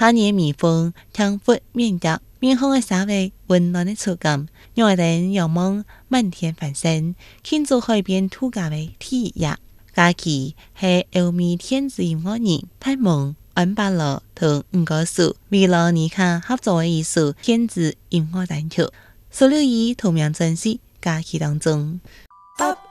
夏日微风，听拂面颊，面孔的稍微温暖的触感，让我哋仰望漫天繁星，庆祝海边度假的体验。假期是欧美电子音乐人派蒙、安巴罗同五個數為了尼卡合作的一首電子音樂單曲，收錄於同名專輯《假期》當中。